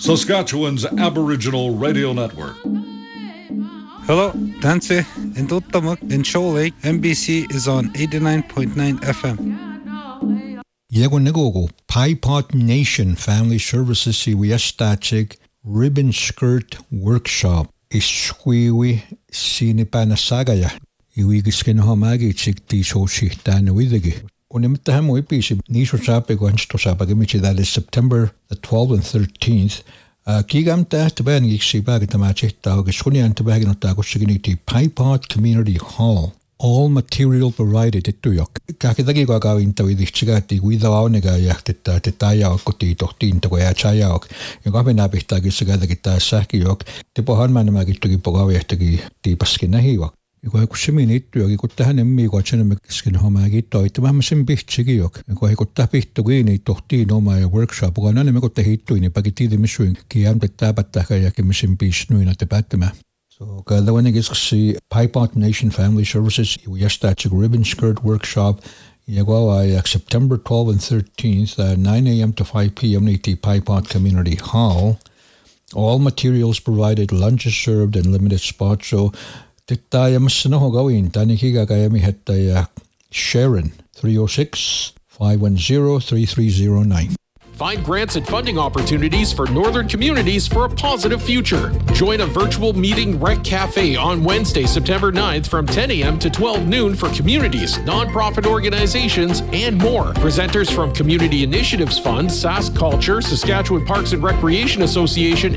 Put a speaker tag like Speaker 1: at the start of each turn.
Speaker 1: Saskatchewan's Aboriginal Radio Network.
Speaker 2: Hello, Danse, in Tuttamuk, in Shoal Lake, MBC is on 89.9 FM.
Speaker 3: Yegonegogo, Pie Pot Nation Family Services Siwiastachig Ribbon Skirt Workshop Ishwiwi Sinipanasagaya. Iwigiskin homagi chik tisho shihtana widigi. Unimtahamo ipisi nisho sapego ansto sapagamichi, that is September the 12th and 13th. Kigamta taban giksibag tamachita gishunian tabagino tagosigini Pie Pot Community Hall. All material provided to yok. Kakitagi gagawin tawid chigati without nega yaktita titaya kuti tohtin to ya chayok. Yung kami napitagi sagada kita saki yok. Tipohan man magitugi pogawi tagi tipaskina hiwak. Yung kusiminit yok ikutahan emmi kwachana makiskin homagito ito mamasim bichigi yok. Yung kutapito gini tohtin no my workshop gana ne makutahito ini pagitidi misuing kiyam tatabataka yakimisim bishnu na tebatema. So, the one is the Pie Pot Nation Family Services. That's a ribbon skirt workshop. September 12th and 13th, 9 a.m. to 5 p.m. at Pie Pot Community Hall. All materials provided, lunches served, and limited spots. So, Sharon 306-510-3309.
Speaker 4: Find grants and funding opportunities for northern communities for a positive future. Join a virtual meeting Rec Cafe on Wednesday, September 9th from 10 a.m. to 12 noon for communities, nonprofit organizations, and more. Presenters from Community Initiatives Fund, Sask Culture, Saskatchewan Parks and Recreation Association,